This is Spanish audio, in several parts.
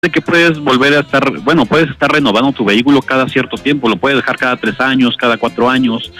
de que puedes volver a estar, bueno, puedes estar renovando tu vehículo cada cierto tiempo, lo puedes dejar cada 3 años, cada 4 años,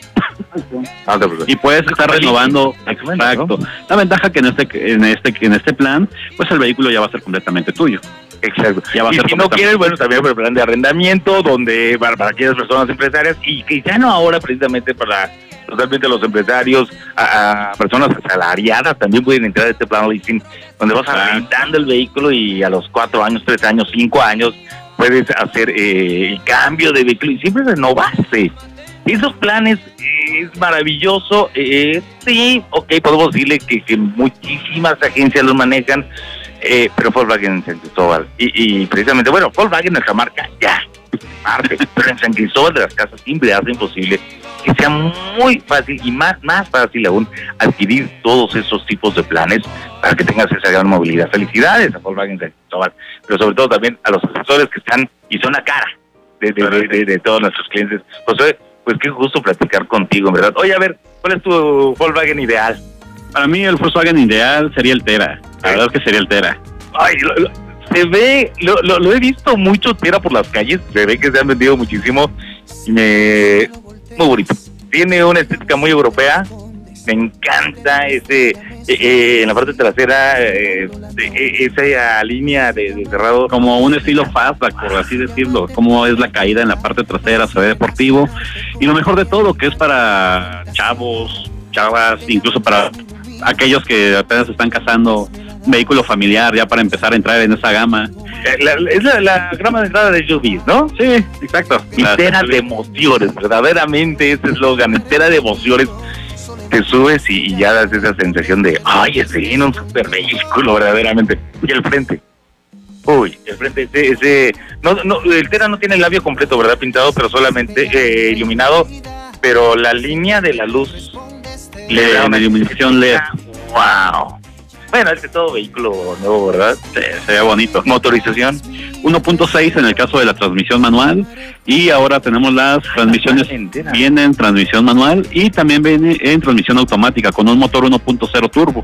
y puedes estar renovando. Exacto. La ventaja que en este plan, pues el vehículo ya va a ser completamente tuyo. Exacto. Ya va a y ser si no quieres, bueno, también por el plan de arrendamiento, donde para aquellas personas empresarias, y que ya no ahora precisamente para totalmente los empresarios, a personas asalariadas también pueden entrar a este plan leasing, donde vas arrendando el vehículo y a los 4 años, 3 años, 5 años puedes hacer el cambio de vehículo y siempre renovarse. Esos planes es maravilloso. Sí, ok, podemos decirle que muchísimas agencias los manejan, pero Volkswagen en San Cristóbal, y precisamente, bueno, Volkswagen, nuestra marca, ya, parte, pero en San Cristóbal de las Casas siempre hacen posible que sea muy fácil y más fácil aún adquirir todos esos tipos de planes para que tengas esa gran movilidad. Felicidades a Volkswagen San Cristóbal, pero sobre todo también a los asesores que están y son la cara de todos nuestros clientes. José, pues qué gusto platicar contigo, en verdad. Oye, a ver, ¿cuál es tu Volkswagen ideal? Para mí el Volkswagen ideal sería el Tera. La verdad es que sería el Tera. Ay, se ve, lo he visto mucho Tera por las calles, se ve que se han vendido muchísimo. Muy bonito. Tiene una estética muy europea. Me encanta ese, en la parte trasera, esa línea de cerrado. Como un estilo fastback, por así decirlo. Como es la caída en la parte trasera, se ve deportivo. Y lo mejor de todo, que es para chavos, chavas, incluso para aquellos que apenas están casando, un vehículo familiar ya para empezar a entrar en esa gama. Es la gama de entrada de SUVs, ¿no? Sí, exacto. Tera de emociones, verdaderamente ese eslogan, Tera de emociones. Te subes y ya das esa sensación de, ay, estoy en un super vehículo, verdaderamente. Y el frente. Uy, el frente, no, el Tera no tiene el labio completo, ¿verdad? Pintado, pero solamente iluminado. Pero la línea de la luz le da una iluminación LED. ¡Wow! Bueno, es que todo vehículo nuevo, ¿verdad? Se ve bonito. Motorización 1.6 en el caso de la transmisión manual, y ahora tenemos las transmisiones, viene en transmisión manual y también viene en transmisión automática con un motor 1.0 turbo.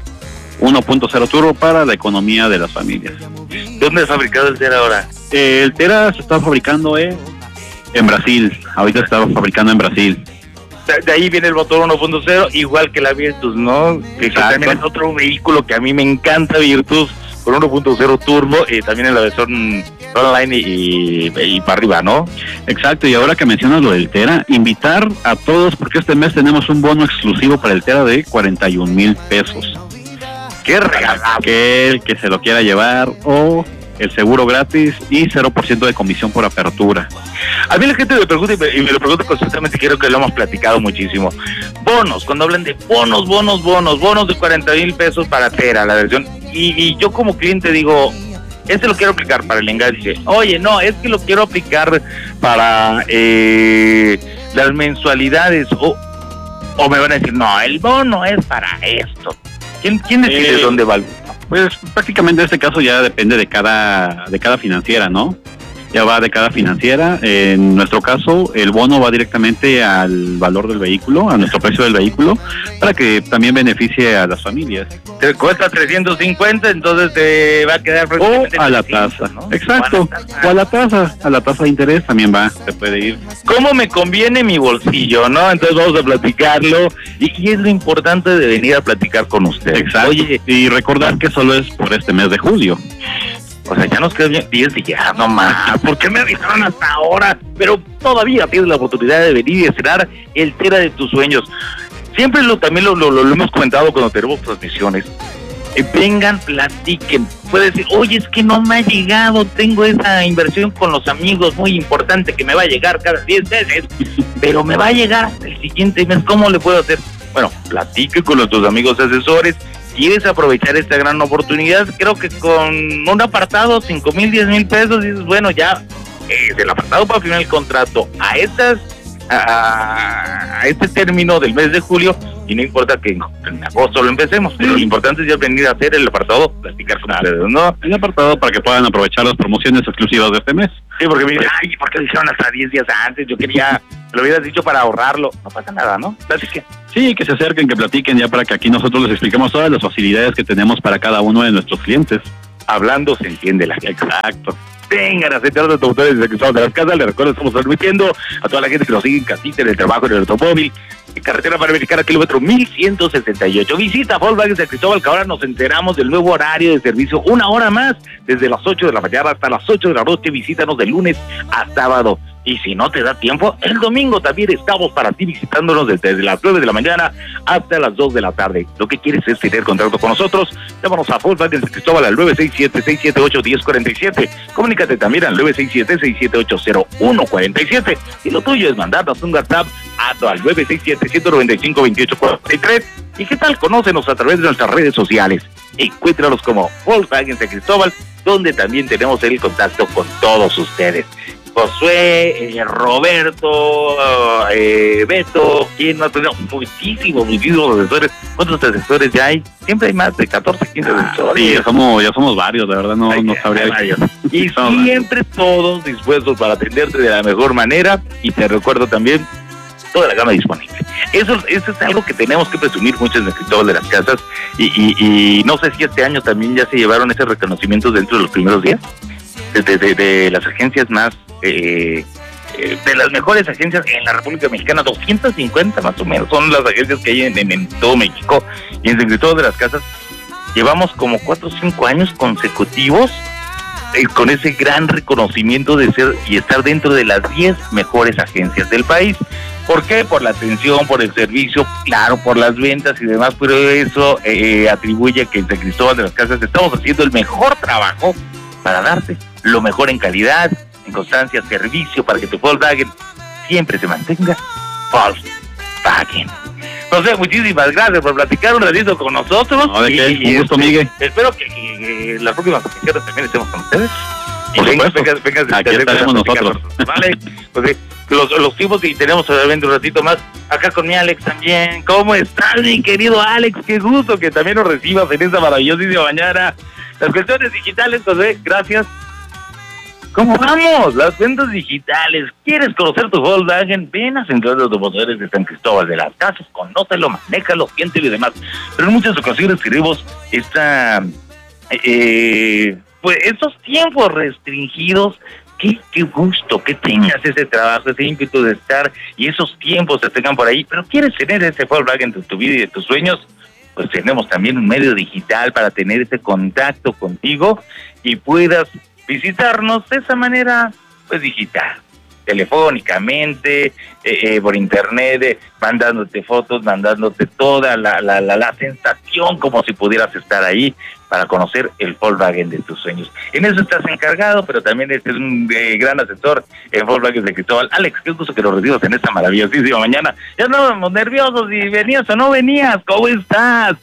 1.0 turbo para la economía de las familias. ¿Dónde es fabricado el Tera ahora? El Tera se está fabricando en Brasil. Ahorita se está fabricando en Brasil. De ahí viene el motor 1.0, igual que la Virtus, ¿no? Que también es otro vehículo que a mí me encanta, Virtus, con 1.0 turbo, también en la versión online y para arriba, ¿no? Exacto, y ahora que mencionas lo del Tera, invitar a todos, porque este mes tenemos un bono exclusivo para el Tera de 41,000 pesos. ¡Qué regalado! Que el que se lo quiera llevar, o el seguro gratis y 0% de comisión por apertura. A mí la gente me pregunta y me lo pregunta constantemente, creo que lo hemos platicado muchísimo. Bonos, cuando hablan de bonos de 40,000 pesos para Tera, la versión, y yo como cliente digo, lo quiero aplicar para el enganche. Oye, no, es que lo quiero aplicar para las mensualidades, o me van a decir, no, el bono es para esto. ¿Quién decide dónde va el bono? Pues prácticamente en este caso ya depende de cada financiera, ¿no? Ya va de cada financiera. En nuestro caso, el bono va directamente al valor del vehículo, a nuestro precio del vehículo, para que también beneficie a las familias. Te cuesta 350, entonces te va a quedar o a la tasa, ¿no? Exacto, o a la tasa de interés también se puede ir. ¿Cómo me conviene mi bolsillo, no? Entonces vamos a platicarlo, y es lo importante de venir a platicar con usted. Exacto. Oye, y recordar que solo es por este mes de julio. O sea, ya nos quedan 10 días nomás. ¿Por qué me avisaron hasta ahora? Pero todavía tienes la oportunidad de venir y estrenar el Tera de tus sueños. Siempre también lo hemos comentado cuando tenemos transmisiones. Vengan, platiquen. Puede decir, oye, es que no me ha llegado, tengo esa inversión con los amigos muy importante que me va a llegar cada 10 meses, pero me va a llegar hasta el siguiente mes. ¿Cómo le puedo hacer? Bueno, platique con nuestros amigos asesores. ¿Quieres aprovechar esta gran oportunidad? Creo que con un apartado, 5,000, 10,000 pesos, dices, bueno, ya es el apartado para firmar el contrato a este término del mes de julio, y no importa que en agosto lo empecemos, pero lo importante es ya venir a hacer el apartado, platicar con ustedes, ¿no? El apartado para que puedan aprovechar las promociones exclusivas de este mes. Sí, porque me dicen, ay, ¿por qué lo hicieron hasta 10 días antes? Yo quería, me lo hubieras dicho para ahorrarlo. No pasa nada, ¿no? Platiquen. Sí, que se acerquen, que platiquen ya para que aquí nosotros les expliquemos todas las facilidades que tenemos para cada uno de nuestros clientes. hablando se entiende la gente. Exacto. Vengan a sentar de autobuses de Cristóbal de las Casas. Les recuerdo, estamos transmitiendo a toda la gente que nos sigue en casita, en el trabajo, en el automóvil, en carretera panamericana, kilómetro 1168. Visita Volkswagen de Cristóbal, que ahora nos enteramos del nuevo horario de servicio, 1 hora más, desde las 8 de la mañana hasta las 8 de la noche. Visítanos de lunes a sábado. Y si no te da tiempo, el domingo también estamos para ti, visitándonos desde las 9 de la mañana hasta las 2 de la tarde. Lo que quieres es tener contacto con nosotros. Llámanos a Volkswagen de Cristóbal al 967-678-1047. Comunícate también al 967-678-0147. Y lo tuyo es mandarnos un WhatsApp al 967-195-2843. ¿Y qué tal? Conócenos a través de nuestras redes sociales. Encuéntranos como Volkswagen de Cristóbal, donde también tenemos el contacto con todos ustedes. Josué, Roberto, Beto, ¿quién no tenemos? Muchísimos asesores. ¿Cuántos asesores ya hay? Siempre hay más de 14, 15 asesores. Sí, ya somos varios, de verdad, no sabría. Varios. Y siempre todos dispuestos para atenderte de la mejor manera. Y te recuerdo también toda la gama disponible. Eso es algo que tenemos que presumir mucho en el Cristóbal de las Casas. Y no sé si este año también ya se llevaron ese reconocimiento dentro de los primeros días de las agencias más de las mejores agencias en la República Mexicana. 250 más o menos son las agencias que hay en todo México. Y en San Cristóbal de las Casas llevamos como 4 o 5 años consecutivos con ese gran reconocimiento de ser y estar dentro de las 10 mejores agencias del país. ¿Por qué? Por la atención, por el servicio, claro, por las ventas y demás, pero eso atribuye que en San Cristóbal de las Casas estamos haciendo el mejor trabajo para darte lo mejor en calidad, en constancia, servicio, para que tu Volkswagen siempre se mantenga Volkswagen. José, muchísimas gracias por platicar un ratito con nosotros. No, ¿de qué? Un gusto, Miguel. Espero que las próximas ocasiones también estemos con ustedes. Por supuesto. Aquí estaremos nosotros. Vale, pues los tipos y tenemos obviamente un ratito más acá con mi Alex también. ¿Cómo estás, mi querido Alex? Qué gusto que también nos recibas en esta maravillosísima mañana. Las cuestiones digitales, José, gracias. ¿Cómo vamos? Las ventas digitales. ¿Quieres conocer tu Volkswagen? Ven a Central de Automotores de San Cristóbal de las Casas, conócelo, manéjalo, siéntelo y demás. Pero en muchas ocasiones queremos pues estos tiempos restringidos. Qué gusto que tengas ese trabajo, ese ímpetu de estar y esos tiempos se tengan por ahí. Pero ¿quieres tener ese Volkswagen de tu vida y de tus sueños? Pues tenemos también un medio digital para tener ese contacto contigo y puedas visitarnos de esa manera, pues digital, telefónicamente, por internet, mandándote fotos, mandándote toda la sensación como si pudieras estar ahí para conocer el Volkswagen de tus sueños. En eso estás encargado, pero también es un gran asesor en Volkswagen de Cristóbal. Alex, qué gusto que lo recibas en esta maravillosísima mañana. Ya estábamos nerviosos si venías o no venías. ¿Cómo estás?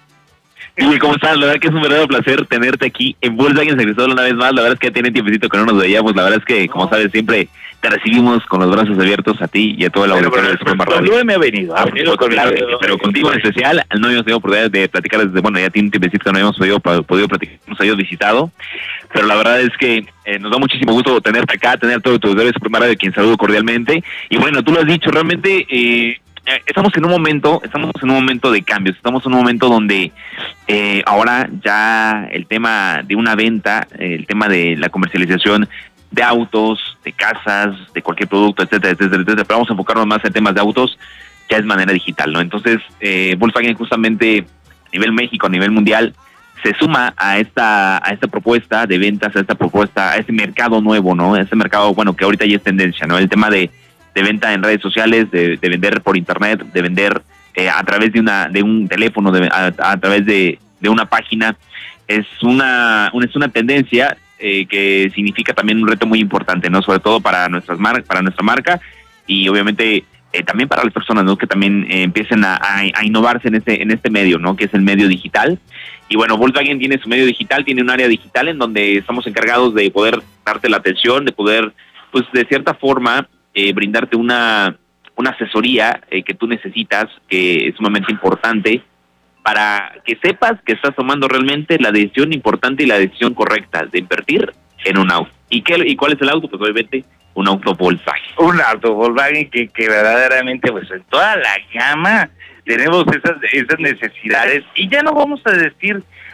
Y ¿cómo estás? La verdad que es un verdadero placer tenerte aquí en Volkswagen San Cristóbal una vez más. La verdad es que ya tiene tiempecito que no nos veíamos. La verdad es que, como sabes, siempre te recibimos con los brazos abiertos a ti y a todo el auditorio de Super Radio. No me ha venido. Pero contigo en especial, no habíamos tenido oportunidad de platicar desde, bueno, ya tiene un tiempecito que no habíamos podido platicar, nos habíamos visitado. Pero la verdad es que nos da muchísimo gusto tenerte acá, tener todo tu auditorio de Super Radio, quien saludo cordialmente. Y bueno, tú lo has dicho, realmente estamos en un momento de cambios, estamos en un momento donde ahora ya el tema de una venta, el tema de la comercialización de autos, de casas, de cualquier producto, etcétera, etcétera, etcétera, pero vamos a enfocarnos más en temas de autos, ya es manera digital, ¿no? Entonces, Volkswagen justamente a nivel México, a nivel mundial, se suma a esta propuesta de ventas, a este mercado nuevo, ¿no? Este mercado, bueno, que ahorita ya es tendencia, ¿no? El tema de venta en redes sociales, de vender por internet, de vender a través de un teléfono, a través de una página, es una tendencia que significa también un reto muy importante, ¿no? Sobre todo para nuestra marca y obviamente también para las personas, ¿no? Que también empiecen a innovarse en este medio, ¿no? Que es el medio digital. Y bueno, Volkswagen tiene su medio digital, tiene un área digital en donde estamos encargados de poder darte la atención, de poder, pues de cierta forma, brindarte una asesoría que tú necesitas, que es sumamente importante, para que sepas que estás tomando realmente la decisión importante y la decisión correcta de invertir en un auto. ¿Y cuál es el auto? Pues obviamente un auto Volkswagen. Un auto Volkswagen que verdaderamente, pues en toda la gama tenemos esas necesidades. Y ya no vamos a decir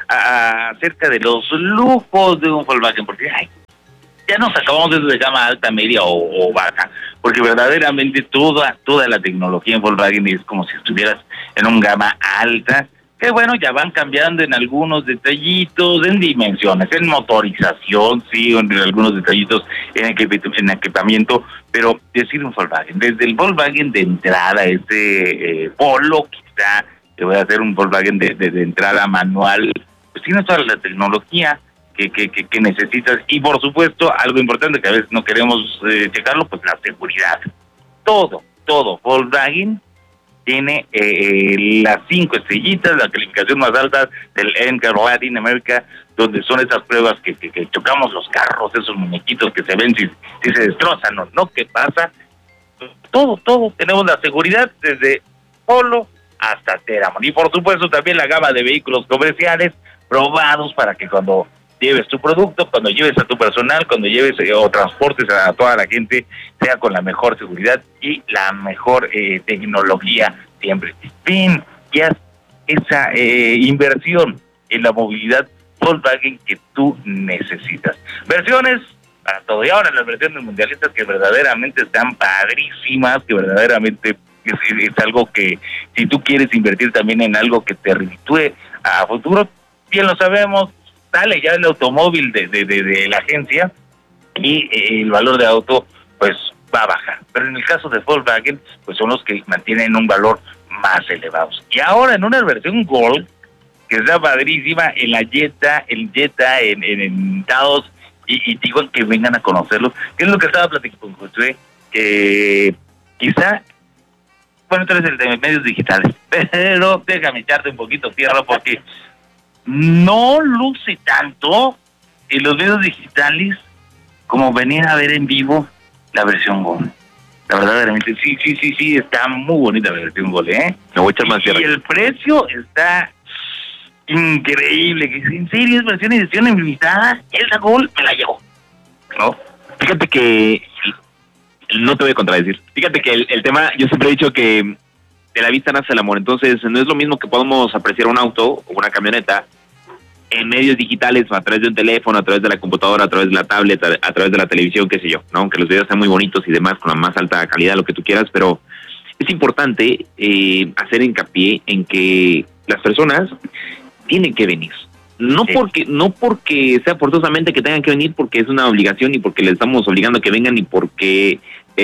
acerca de los lujos de un Volkswagen, porque ya nos acabamos de eso de gama alta, media o baja, porque verdaderamente toda la tecnología en Volkswagen es como si estuvieras en un gama alta, que bueno, ya van cambiando en algunos detallitos, en dimensiones, en motorización, sí, en algunos detallitos en equipamiento, pero decir un Volkswagen, desde el Volkswagen de entrada, Polo, quizá, te voy a hacer un Volkswagen de entrada manual, pues tiene toda la tecnología que necesitas, y por supuesto, algo importante que a veces no queremos checarlo, pues la seguridad. Todo, Volkswagen tiene las 5 estrellitas, la calificación más alta del NCAP Latin America, donde son esas pruebas que chocamos los carros, esos muñequitos que se ven si se destrozan o no, ¿qué pasa? Todo, tenemos la seguridad desde Polo hasta Teramon, y por supuesto también la gama de vehículos comerciales probados para que cuando lleves tu producto, cuando lleves a tu personal, cuando lleves o transportes a toda la gente, sea con la mejor seguridad y la mejor tecnología siempre. Fin, ya esa inversión en la movilidad Volkswagen que tú necesitas. Versiones para todo, y ahora las versiones mundialistas que verdaderamente están padrísimas, que verdaderamente es algo que si tú quieres invertir también en algo que te reditúe a futuro, bien lo sabemos, sale ya el automóvil de la agencia y el valor de auto pues va a bajar, pero en el caso de Volkswagen pues son los que mantienen un valor más elevado. Y ahora en una versión Gold que está padrísima, en la Jetta, en Taos y Tiguan, que vengan a conocerlos, que es lo que estaba platicando con Josué, que quizá, bueno, tú eres el de medios digitales, pero déjame echarte un poquito tierra porque no luce tanto en los medios digitales como venir a ver en vivo la versión Gold. La verdad, realmente, sí, está muy bonita la versión Gold, ¿eh? Me voy a echar más tierra. Y el precio está increíble, que en serio es versión edición limitada, esa Gold me la llevo, ¿no? Fíjate que, no te voy a contradecir, fíjate que el tema, yo siempre he dicho que de la vista nace el amor, entonces no es lo mismo que podamos apreciar un auto o una camioneta en medios digitales, a través de un teléfono, a través de la computadora, a través de la tablet, a través de la televisión, qué sé yo, ¿no? Aunque los videos sean muy bonitos y demás, con la más alta calidad, lo que tú quieras, pero es importante hacer hincapié en que las personas tienen que venir. No porque sea forzosamente que tengan que venir, porque es una obligación y porque les estamos obligando a que vengan y porque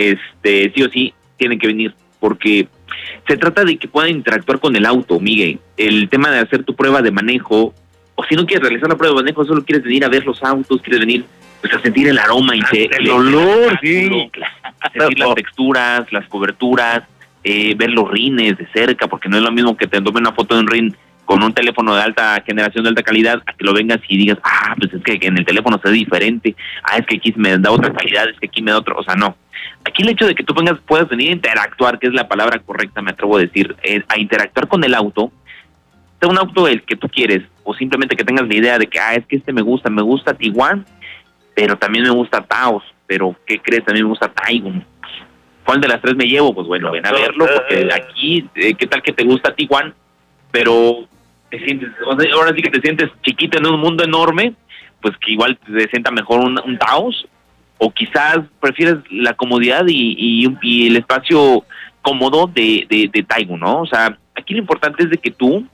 sí o sí tienen que venir, porque se trata de que puedan interactuar con el auto, Miguel. El tema de hacer tu prueba de manejo, o si no quieres realizar la prueba de manejo, solo quieres venir a ver los autos, quieres venir pues a sentir el aroma, el olor, sí, sentir las texturas, las coberturas, ver los rines de cerca, porque no es lo mismo que te tome una foto de un rin con un teléfono de alta generación, de alta calidad, a que lo vengas y digas, pues es que en el teléfono se ve diferente, es que aquí me da otra calidad, es que aquí me da otro, o sea, no. Aquí el hecho de que tú puedas venir a interactuar, que es la palabra correcta, me atrevo a decir, a interactuar con el auto, sea un auto el que tú quieres, o simplemente que tengas la idea de que, es que me gusta Tiguan, pero también me gusta Taos, pero ¿qué crees? También me gusta Taigun. ¿Cuál de las tres me llevo? Pues bueno, ven a verlo, porque aquí, ¿qué tal que te gusta Tiguan? Pero te sientes, ahora sí que te sientes chiquito en un mundo enorme, pues que igual te sienta mejor un Taos, o quizás prefieres la comodidad y el espacio cómodo de Taigun, ¿no? O sea, aquí lo importante es de que tú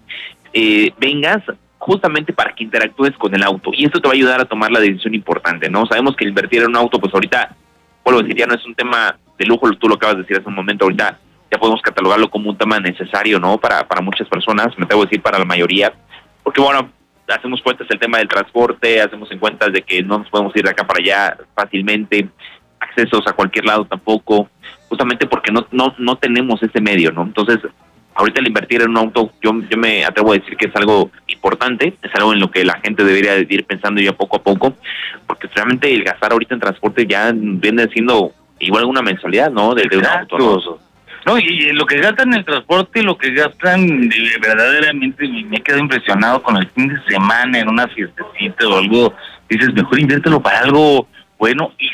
vengas justamente para que interactúes con el auto, y esto te va a ayudar a tomar la decisión importante, ¿no? Sabemos que invertir en un auto, pues ahorita, vuelvo a decir, ya no es un tema de lujo, tú lo acabas de decir hace un momento, ahorita ya podemos catalogarlo como un tema necesario, ¿no? Para muchas personas, me atrevo a decir para la mayoría, porque bueno, hacemos cuentas el tema del transporte, hacemos en cuentas de que no nos podemos ir de acá para allá fácilmente, accesos a cualquier lado tampoco, justamente porque no tenemos ese medio, ¿no? Entonces, ahorita el invertir en un auto, yo me atrevo a decir que es algo importante, es algo en lo que la gente debería ir pensando ya poco a poco, porque realmente el gastar ahorita en transporte ya viene siendo igual una mensualidad, ¿no? De un auto, ¿no? No, y lo que gastan en el transporte, lo que gastan verdaderamente, me he quedado impresionado con el fin de semana en una fiestecita o algo. Dices, mejor inviértelo para algo bueno y seguro.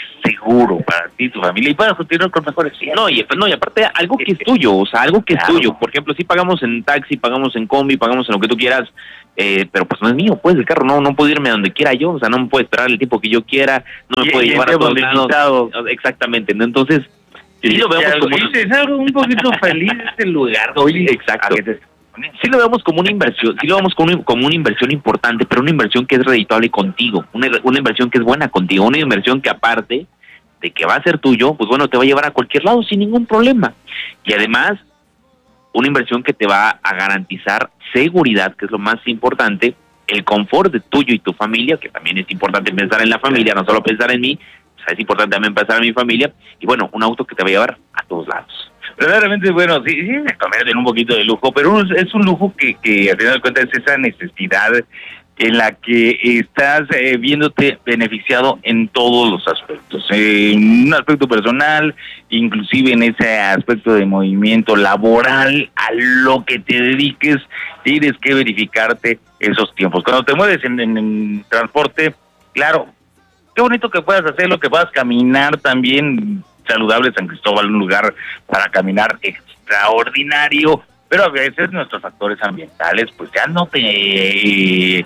seguro para ti, tu familia, y puedas continuar con mejores días. No, y aparte algo que es tuyo, o sea, algo que es tuyo. Por ejemplo, si pagamos en taxi, pagamos en combi, pagamos en lo que tú quieras, pero pues no es mío, pues el carro no puedo irme a donde quiera yo, o sea, no me puede esperar el tiempo que yo quiera, no me puede llevar a todos lados. Exactamente, ¿no? Entonces, sí lo vemos como... Es algo un poquito feliz este lugar. Oye, exacto. Sí lo vemos como una inversión, sí lo vemos como una inversión importante, pero una inversión que es redituable contigo, una inversión que es buena contigo, una inversión que aparte de que va a ser tuyo, pues bueno, te va a llevar a cualquier lado sin ningún problema. Y además, una inversión que te va a garantizar seguridad, que es lo más importante, el confort de tuyo y tu familia, que también es importante pensar en la familia, no solo pensar en mí, o sea, es importante también pensar en mi familia, y bueno, un auto que te va a llevar a todos lados. Verdaderamente, bueno, sí me convierte un poquito de lujo, pero es un lujo que al final de cuentas es esa necesidad en la que estás viéndote beneficiado en todos los aspectos, en un aspecto personal, inclusive en ese aspecto de movimiento laboral, a lo que te dediques, tienes que verificarte esos tiempos. Cuando te mueves en transporte, claro, qué bonito que puedas hacerlo, que puedas caminar también saludable. San Cristóbal, un lugar para caminar extraordinario, pero a veces nuestros factores ambientales pues ya no te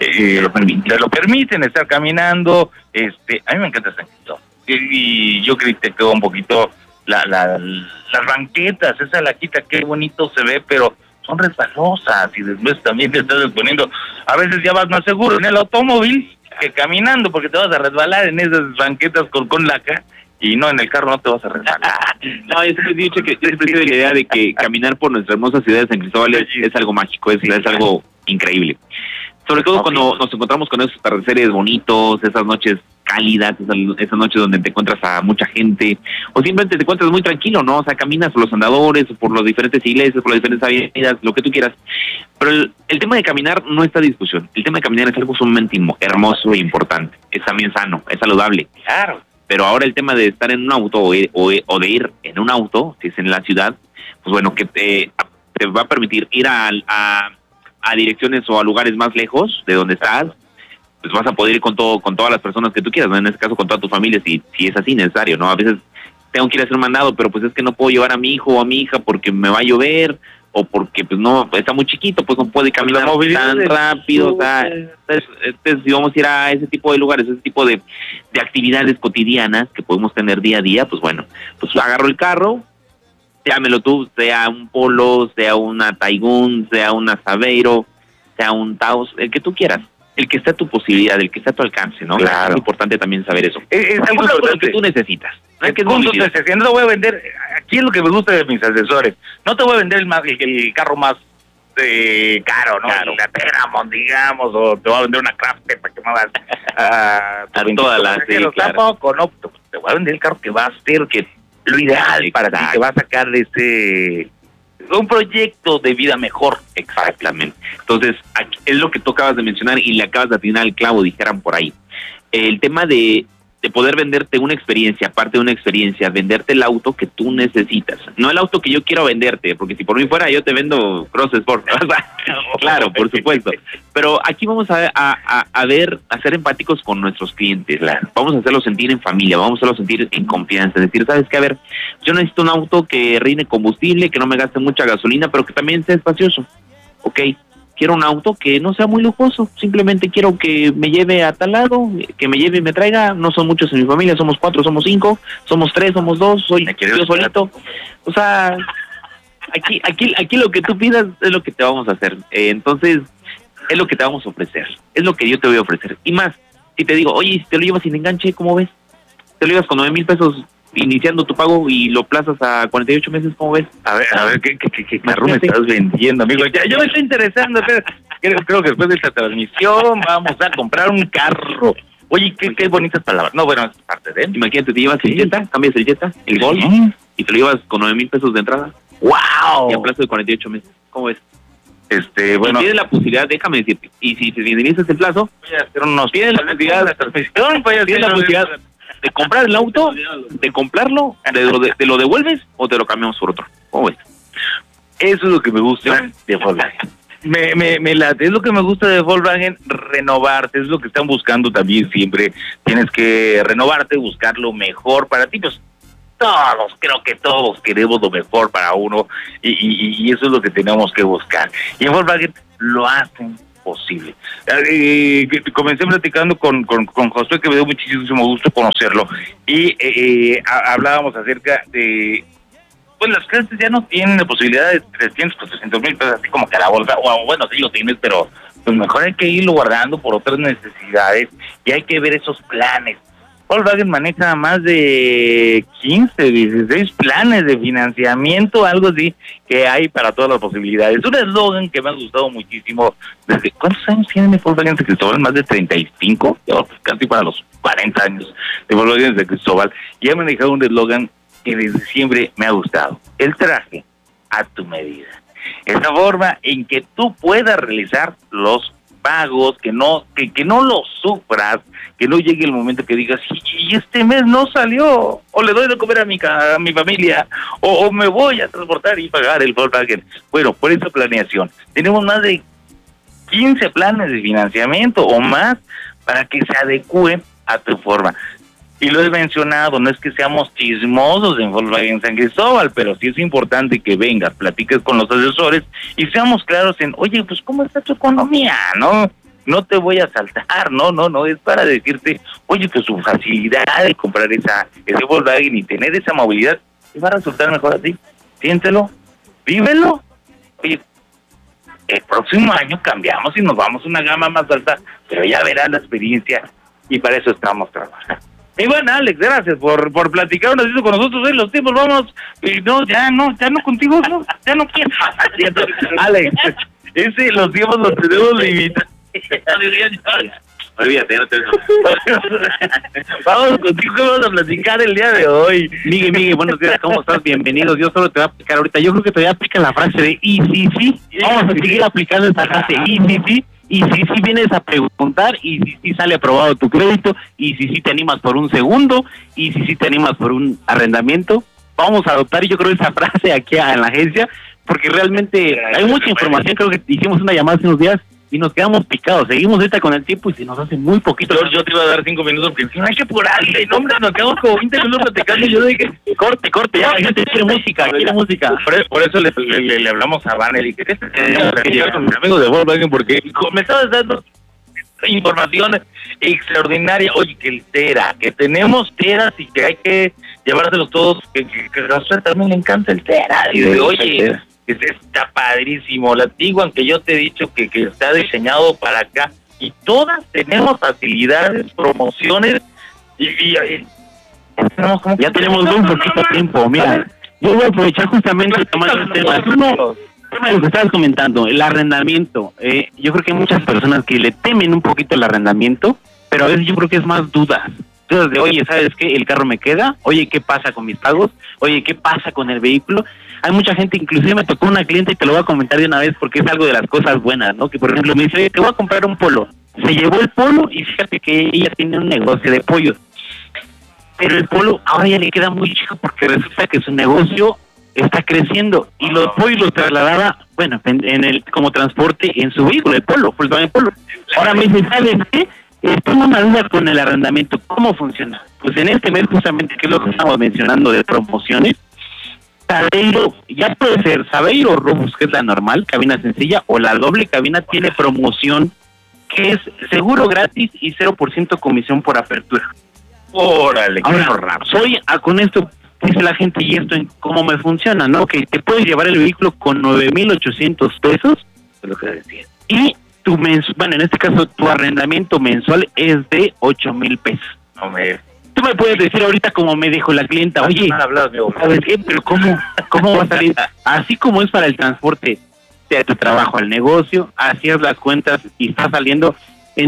lo permiten estar caminando. A mí me encanta San Cristóbal y yo critico un poquito las banquetas, esa laquita, qué bonito se ve, pero son resbalosas y después también te estás exponiendo. A veces ya vas más seguro en el automóvil que caminando, porque te vas a resbalar en esas banquetas con laca. Y no, en el carro no te vas a resbalar. No, yo siempre he dicho que yo siempre he tenido la idea de que caminar por nuestra hermosa ciudad de San Cristóbal es algo mágico, es algo increíble. Sobre todo cuando nos encontramos con esos atardeceres bonitos, esas noches cálidas, esas noches donde te encuentras a mucha gente, o simplemente te encuentras muy tranquilo, ¿no? O sea, caminas por los andadores, por las diferentes iglesias, por las diferentes avenidas, lo que tú quieras. Pero el tema de caminar no está a discusión. El tema de caminar es algo sumamente hermoso e importante. Es también sano, es saludable. Claro. Pero ahora el tema de estar en un auto o de ir en un auto, si es en la ciudad, pues bueno, que te va a permitir ir a direcciones o a lugares más lejos de donde estás, pues vas a poder ir con todas las personas que tú quieras, ¿no? En este caso con toda tu familia, si es así necesario, ¿no? A veces tengo que ir a hacer un mandado, pero pues es que no puedo llevar a mi hijo o a mi hija porque me va a llover, o porque pues no, está muy chiquito, pues no puede caminar tan rápido, o sea, entonces si vamos a ir a ese tipo de lugares, ese tipo de actividades cotidianas que podemos tener día a día, pues bueno, pues agarro el carro, llámelo tú, sea un Polo, sea una Taigun, sea una Saveiro, sea un Taos, el que tú quieras, el que esté a tu posibilidad, el que esté a tu alcance, ¿no? Claro. Es importante también saber eso. Es algo lo que tú necesitas. No te voy a vender, aquí es lo que me gusta de mis asesores, no te voy a vender el carro más caro, ¿no? Claro. La Teramont, digamos, o te voy a vender una Crafter para que me vas a todas las, sí, claro. Tampoco, no, te voy a vender el carro que va a ser lo ideal para ti, que va a sacar un proyecto de vida mejor. Exactamente. Entonces, aquí es lo que tú acabas de mencionar y le acabas de atinar al clavo, dijeran por ahí. El tema de poder venderte una experiencia, aparte de una experiencia, venderte el auto que tú necesitas. No el auto que yo quiero venderte, porque si por mí fuera yo te vendo Cross Sport. Claro, por supuesto. Pero aquí vamos a ser empáticos con nuestros clientes. Vamos a hacerlos sentir en familia, vamos a hacerlos sentir en confianza. Decir, ¿sabes qué? A ver, yo necesito un auto que rinde combustible, que no me gaste mucha gasolina, pero que también sea espacioso. Ok. Quiero un auto que no sea muy lujoso, simplemente quiero que me lleve a tal lado, que me lleve y me traiga. No son muchos en mi familia, somos 4, somos 5, somos 3, somos 2, soy yo solito. O sea, aquí lo que tú pidas es lo que te vamos a hacer. Entonces, es lo que te vamos a ofrecer, es lo que yo te voy a ofrecer. Y más, si te digo, oye, si te lo llevas sin enganche, ¿cómo ves? Te lo llevas con 9,000 pesos iniciando tu pago y lo plazas a 48 meses, ¿cómo ves? A ver, ¿qué carro me estás vendiendo, amigo? Ya, yo me estoy interesando, creo que después de esta transmisión vamos a comprar un carro. Oye, qué bonitas palabras. No, bueno, es parte de él. Imagínate, te llevas el Jetta, cambias el Jetta, el Golf, y te lo llevas con 9,000 pesos de entrada. ¡Wow! Y a plazo de 48 meses, ¿cómo ves? Bueno, y tienes la posibilidad, déjame decirte, y si te finalizas el plazo, voy a hacer unos... tienes la posibilidad de transmisión, tienes la posibilidad de comprar el auto, de comprarlo, te lo devuelves o te lo cambiamos por otro. ¿Cómo ves? Eso es lo que me gusta de Volkswagen. Me late, es lo que me gusta de Volkswagen, renovarte, es lo que están buscando también siempre. Tienes que renovarte, buscar lo mejor para ti, pues creo que todos queremos lo mejor para uno y eso es lo que tenemos que buscar. Y en Volkswagen lo hacen posible. Comencé platicando con Josué, que me dio muchísimo gusto conocerlo, y hablábamos acerca de, pues las clases ya no tienen la posibilidad de 300, 400,000 pesos, así como que a la bolsa, o bueno, sí lo tienes, pero pues mejor hay que irlo guardando por otras necesidades, y hay que ver esos planes. Volkswagen maneja más de 15, 16 planes de financiamiento, algo así, que hay para todas las posibilidades. Un eslogan que me ha gustado muchísimo. ¿Desde cuántos años tiene Volkswagen de Cristóbal? Más de 35, casi para los 40 años de Volkswagen de Cristóbal. Y he manejado un eslogan que desde siempre me ha gustado. El traje a tu medida. Esa forma en que tú puedas realizar los pagos, que no lo sufras, que no llegue el momento que digas, y este mes no salió, o le doy de comer a mi familia, o me voy a transportar y pagar el Volkswagen. Bueno, por esa planeación, tenemos más de 15 planes de financiamiento o más para que se adecue a tu forma. Y lo he mencionado, no es que seamos chismosos en Volkswagen San Cristóbal, pero sí es importante que vengas, platiques con los asesores y seamos claros en, oye, pues ¿cómo está tu economía? No te voy a saltar, no, es para decirte, oye, pues su facilidad de comprar ese Volkswagen y tener esa movilidad, te va a resultar mejor a ti. Siéntelo, vívelo. Oye, el próximo año cambiamos y nos vamos a una gama más alta, pero ya verás la experiencia y para eso estamos trabajando. Y bueno, Alex, gracias por platicar un ratito con nosotros. Los tiempos vamos, ya no contigo, ya no quiero. Alex, los tiempos los tenemos limitados. Olvídate, no te... Vamos contigo, vamos a platicar el día de hoy. Miguel, buenos días, ¿cómo estás? Bienvenidos. Yo solo te voy a aplicar ahorita. Yo creo que te voy a aplicar la frase de y sí. Vamos a seguir aplicando esta frase y sí. Y si vienes a preguntar, y si sale aprobado tu crédito, y si te animas por un segundo, y si te animas por un arrendamiento, vamos a adoptar, yo creo, esa frase aquí en la agencia, porque realmente hay mucha información. Creo que hicimos una llamada hace unos días y nos quedamos picados. Seguimos ahorita con el tiempo y se nos hace muy poquito. Yo te iba a dar 5 minutos porque no hay que apurarle, no, hombre, nos quedamos como 20 minutos platicando y yo dije, corte, ya la gente quiere música. Por eso le hablamos a Vanel y que llegar con mis amigos de Volkswagen porque me estabas dando información extraordinaria. Oye, que tenemos teras y que hay que llevárselos todos, que a Rafael también le encanta el tera. Y de, oye, está padrísimo. La Tiguan, que yo te he dicho que está diseñado para acá, y todas tenemos facilidades, promociones, y ya tenemos un poquito de tiempo. Mira, yo voy a aprovechar justamente de tomar el tema. Lo que estabas comentando, el arrendamiento. Yo creo que hay muchas personas que le temen un poquito el arrendamiento, pero a veces yo creo que es más dudas. Entonces, de, oye, ¿sabes qué? El carro me queda. Oye, ¿qué pasa con mis pagos? Oye, ¿qué pasa con el vehículo? Hay mucha gente, inclusive me tocó una cliente y te lo voy a comentar de una vez porque es algo de las cosas buenas, ¿no? Que, por ejemplo, me dice, oye, te voy a comprar un polo. Se llevó el polo y fíjate que ella tiene un negocio de pollos. Pero el polo ahora ya le queda muy chico porque resulta que su negocio está creciendo y los pollos los trasladaba, bueno, como transporte en su vehículo, el polo. Ahora me dice, ¿sabes qué? Tengo una duda con el arrendamiento, ¿cómo funciona? Pues en este mes justamente, que es lo que estamos mencionando de promociones, Sabeiro, ya puede ser Sabeiro Robus, que es la normal, cabina sencilla, o la doble cabina tiene promoción, que es seguro gratis y 0% comisión por apertura. Órale, ahora, con esto, dice la gente, y esto en cómo me funciona, ¿no? Que te puedes llevar el vehículo con 9,800 pesos, es lo que decía. Y en este caso, tu arrendamiento mensual es de 8,000 pesos. Tú me puedes decir ahorita, como me dijo la clienta, oye, ¿sabes qué? Pero ¿cómo va a salir? Así como es para el transporte de tu trabajo al negocio, así es las cuentas y está saliendo en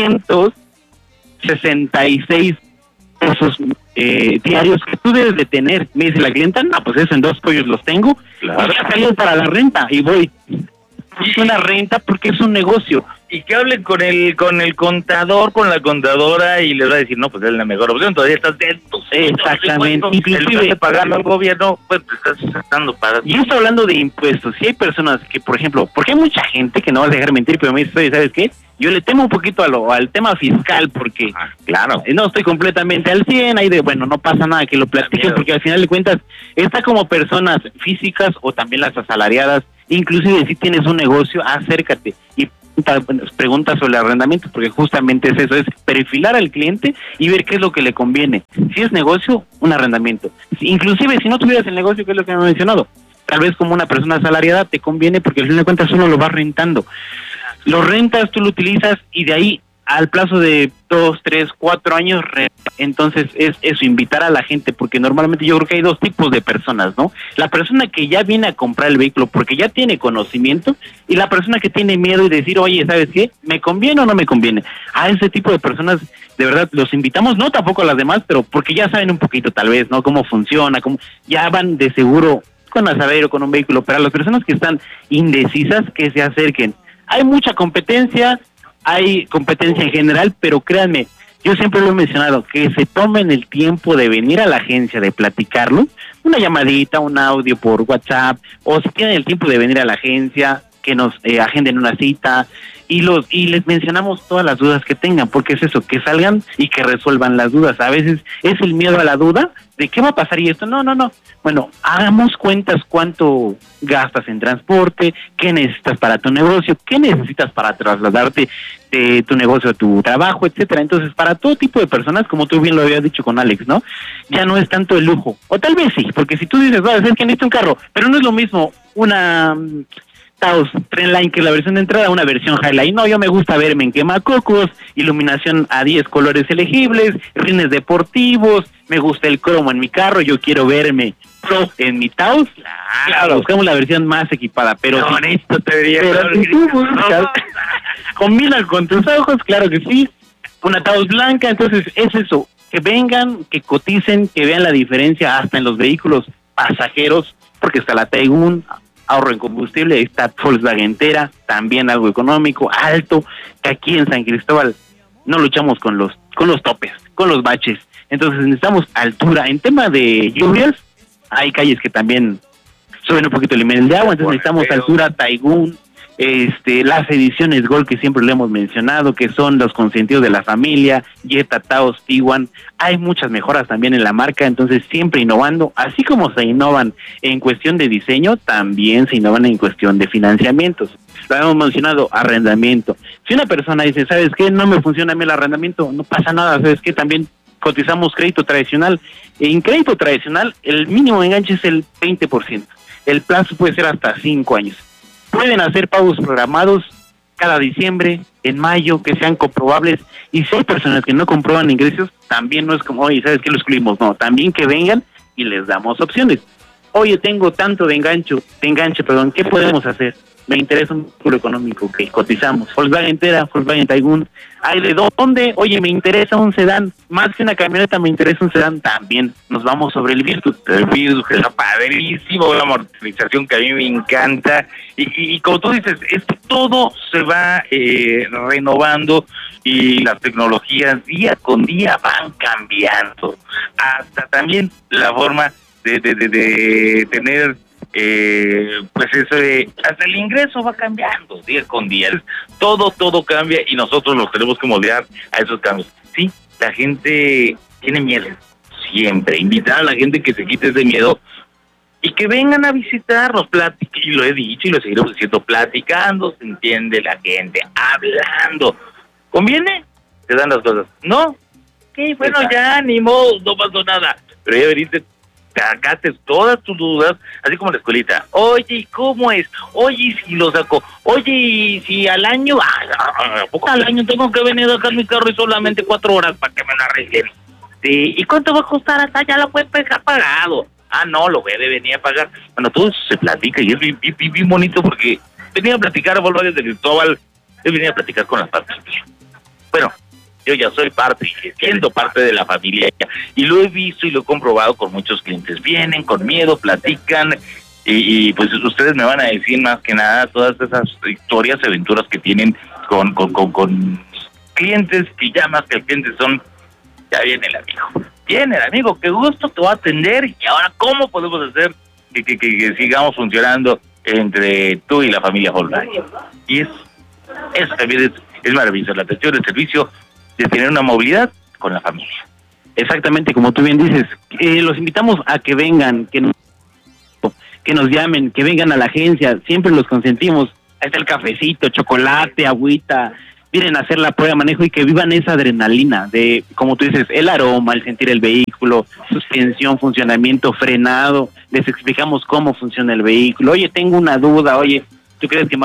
266 pesos diarios que tú debes de tener. Me dice la clienta, no, pues eso en 2 pollos los tengo, claro. Y ya salió para la renta y voy. Es una renta porque es un negocio. y que hablen con el contador, con la contadora, y les va a decir, no, pues es la mejor opción, todavía estás dentro. Exactamente. Inclusive de pagarlo al gobierno, pues te estás tratando para... Yo estoy hablando de impuestos. Si hay personas que, por ejemplo, porque hay mucha gente que no vas a dejar mentir, pero me dice, ¿sabes qué? Yo le temo un poquito al tema fiscal, porque claro, no estoy completamente al 100, ahí de, bueno, no pasa nada que lo platiquen, porque al final de cuentas, está como personas físicas o también las asalariadas, inclusive si tienes un negocio, acércate y pregunta sobre el arrendamiento, porque justamente es eso, es perfilar al cliente y ver qué es lo que le conviene. Si es negocio, un arrendamiento. Inclusive si no tuvieras el negocio, que es lo que me he mencionado, tal vez como una persona asalariada te conviene, porque al final de cuentas uno lo va rentando. Lo rentas, tú lo utilizas y de ahí al plazo de 2, 3, 4 años, entonces es eso, invitar a la gente, porque normalmente yo creo que hay dos tipos de personas, ¿no? La persona que ya viene a comprar el vehículo porque ya tiene conocimiento, y la persona que tiene miedo y decir, oye, ¿sabes qué? ¿Me conviene o no me conviene? A ese tipo de personas, de verdad, los invitamos, no tampoco a las demás, pero porque ya saben un poquito tal vez, ¿no? Cómo funciona, cómo ya van de seguro con asadero, con un vehículo, pero a las personas que están indecisas, que se acerquen. Hay mucha competencia, hay competencia en general, pero créanme, yo siempre lo he mencionado, que se tomen el tiempo de venir a la agencia, de platicarlo, una llamadita, un audio por WhatsApp, o si tienen el tiempo de venir a la agencia, que nos agenden una cita, y les mencionamos todas las dudas que tengan, porque es eso, que salgan y que resuelvan las dudas. A veces es el miedo a la duda de qué va a pasar y esto, no. Bueno, hagamos cuentas cuánto gastas en transporte, qué necesitas para tu negocio, qué necesitas para trasladarte de tu negocio a tu trabajo, etcétera. Entonces, para todo tipo de personas, como tú bien lo habías dicho con Alex, ¿no? Ya no es tanto el lujo, o tal vez sí, porque si tú dices, va a ser que necesito un carro, pero no es lo mismo una Taos Trendline, que es la versión de entrada, una versión Highline. No, yo me gusta verme en quemacocos, iluminación a 10 colores elegibles, rines deportivos, me gusta el cromo en mi carro, yo quiero verme pro en mi Taos. Claro, buscamos la versión más equipada, pero no, si, esto te diría, pero si tú buscas, combina con tus ojos, claro que sí, una Taos blanca. Entonces es eso, que vengan, que coticen, que vean la diferencia hasta en los vehículos pasajeros, porque está la Taigun, ahorro en combustible, ahí está Volkswagen Tera, también algo económico, alto, que aquí en San Cristóbal no luchamos con los topes, con los baches. Entonces necesitamos altura. En tema de lluvias, hay calles que también suben un poquito el nivel de agua, entonces necesitamos altura. Taigun, las ediciones Gold que siempre le hemos mencionado, que son los consentidos de la familia, Jetta, Taos, Tiguan. Hay muchas mejoras también en la marca, entonces siempre innovando, así como se innovan en cuestión de diseño, también se innovan en cuestión de financiamientos. Lo hemos mencionado, arrendamiento. Si una persona dice, ¿sabes qué? No me funciona a mí el arrendamiento, no pasa nada, ¿sabes qué? También cotizamos crédito tradicional. En crédito tradicional, el mínimo de enganche es el 20%. El plazo puede ser hasta 5 años. Pueden hacer pagos programados cada diciembre, en mayo, que sean comprobables. Y si hay personas que no comprueban ingresos, también no es como, oye, ¿sabes qué? Lo excluimos. No, también que vengan y les damos opciones. Oye, tengo tanto de enganche, ¿qué podemos hacer? Me interesa un vehículo económico, que cotizamos. Volkswagen Tera, Volkswagen Taigun. ¿Hay de dónde? Oye, me interesa un sedán. Más que una camioneta, me interesa un sedán también. Nos vamos sobre el Virtus. El Virtus, que está padrísimo, una amortización que a mí me encanta. Y como tú dices, es que todo se va renovando y las tecnologías día con día van cambiando. Hasta también la forma de tener... pues eso, hasta el ingreso va cambiando día con día. Todo cambia y nosotros nos tenemos que moldear a esos cambios. Sí, la gente tiene miedo siempre. Invitar a la gente que se quite ese miedo y que vengan a visitarnos, y lo he dicho y lo seguiremos diciendo, platicando se entiende la gente, hablando. ¿Conviene? Te dan las cosas. ¿No? Okay, bueno, ya, ni modo, no pasó nada. Pero ya veniste, te sacaste todas tus dudas, así como la escuelita. Oye, ¿cómo es? Oye, si lo saco. Oye, ¿y si al año? ¿A poco al año tengo que venir a sacar mi carro y solamente 4 horas para que me lo arreglen? Sí, ¿y cuánto va a costar? Hasta ya lo puedes dejar pagado. No, lo voy a venir a pagar. Bueno, todo eso se platica y es bien bonito, porque venía a platicar a Volkswagen de Cristóbal, yo venía a platicar con la familia. Bueno, yo ya soy parte, siendo parte de la familia, y lo he visto y lo he comprobado con muchos clientes. Vienen con miedo, platican, y pues ustedes me van a decir más que nada todas esas historias, aventuras que tienen con clientes que llamas que el cliente son, ya viene el amigo, qué gusto, te va a atender, y ahora cómo podemos hacer que sigamos funcionando entre tú y la familia Volkswagen. Y eso también es maravilloso, la atención, el servicio de tener una movilidad con la familia. Exactamente, como tú bien dices, los invitamos a que vengan, que nos llamen, que vengan a la agencia, siempre los consentimos. Ahí está el cafecito, chocolate, agüita, vienen a hacer la prueba de manejo y que vivan esa adrenalina de, como tú dices, el aroma, el sentir el vehículo, suspensión, funcionamiento, frenado, les explicamos cómo funciona el vehículo. Oye, tengo una duda, oye, ¿tú crees que